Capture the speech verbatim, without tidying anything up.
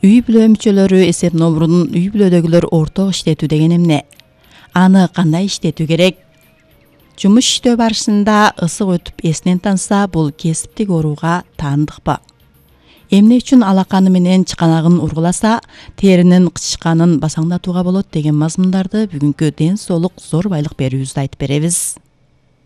Үй бүлө мүчөлөрү эсеп номурунун үй бүлөдөгүлөр орток иштетүү деген эмне? Аны кандай иштетүү керек? Жумуш иштөө барышында ысык өтүп эсинен танса, бул кесиптик ооруга таандыкпы? Эмне үчүн алаканы менен чыканагын ургуласа, теринин кычышканын басаңдатууга болот деген мазмундарды бүгүнкү ден соолук зор байлык берүүбүздө айтып беребиз.